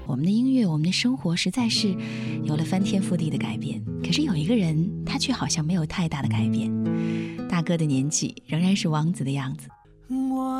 我们的音乐，我们的生活实在是有了翻天覆地的改变。可是有一个人，他却好像没有太大的改变。大哥的年纪仍然是王子的样子，